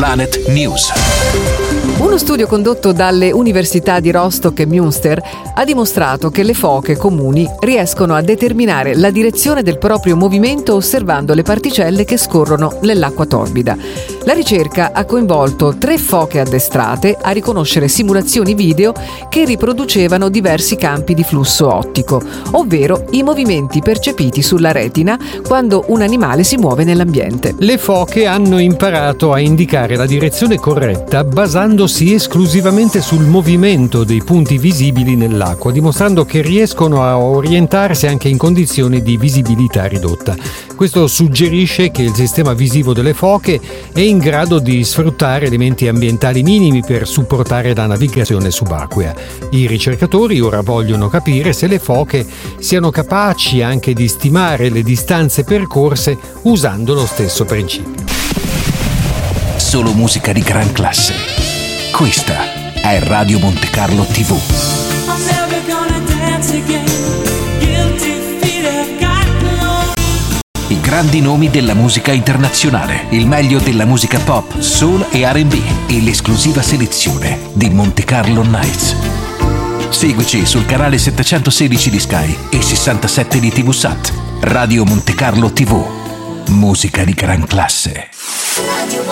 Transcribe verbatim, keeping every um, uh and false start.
Planet News. Uno studio condotto dalle università di Rostock e Münster ha dimostrato che le foche comuni riescono a determinare la direzione del proprio movimento osservando le particelle che scorrono nell'acqua torbida. La ricerca ha coinvolto tre foche addestrate a riconoscere simulazioni video che riproducevano diversi campi di flusso ottico, ovvero i movimenti percepiti sulla retina quando un animale si muove nell'ambiente. Le foche hanno imparato a indicare la direzione corretta basandosi esclusivamente sul movimento dei punti visibili nell'acqua, dimostrando che riescono a orientarsi anche in condizioni di visibilità ridotta. Questo suggerisce che il sistema visivo delle foche è in grado di sfruttare elementi ambientali minimi per supportare la navigazione subacquea. I ricercatori ora vogliono capire se le foche siano capaci anche di stimare le distanze percorse usando lo stesso principio. Solo musica di gran classe. Questa è Radio Monte Carlo tivù. I grandi nomi della musica internazionale, il meglio della musica pop, soul e R and B e l'esclusiva selezione di Monte Carlo Nights. Seguici sul canale settecentosedici di Sky e sessantasette di TVSat. Radio Monte Carlo tivù. Musica di gran classe.